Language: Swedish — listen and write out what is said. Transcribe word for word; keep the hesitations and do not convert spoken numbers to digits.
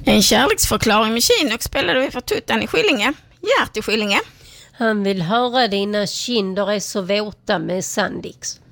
En kärleksförklaring med Chinook spelade vi för Tuttan i Skillinge. Gert i Skillinge. Han vill höra dina kinder är så våta med Sandix.